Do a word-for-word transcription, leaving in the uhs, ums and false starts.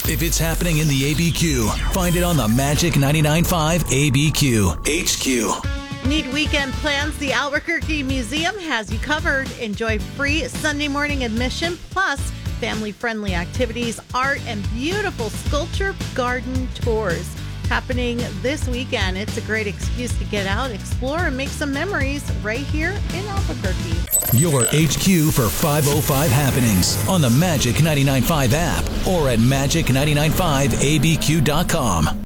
If it's happening in the A B Q, find it on the Magic ninety-nine point five A B Q H Q. Need weekend plans? The Albuquerque Museum has you covered. Enjoy free Sunday morning admission, plus family-friendly activities, art, and beautiful sculpture garden tours happening this weekend. It's a great excuse to get out, explore, and make some memories right here in Albuquerque. Your H Q for five oh five happenings on the Magic ninety-nine point five app or at magic nine nine five A B Q dot com.